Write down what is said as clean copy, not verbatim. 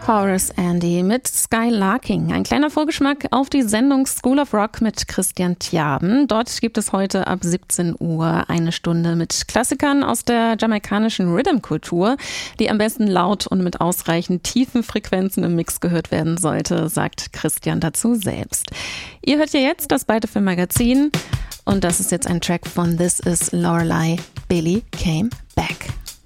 Horace Andy mit Skylarking. Ein kleiner Vorgeschmack auf die Sendung School of Rock mit Christian Tjaben. Dort gibt es heute ab 17 Uhr eine Stunde mit Klassikern aus der jamaikanischen Rhythm-Kultur, die am besten laut und mit ausreichend tiefen Frequenzen im Mix gehört werden sollte, sagt Christian dazu selbst. Ihr hört ja jetzt das Byte FM Magazin und das ist jetzt ein Track von This Is Lorelei, Billy Came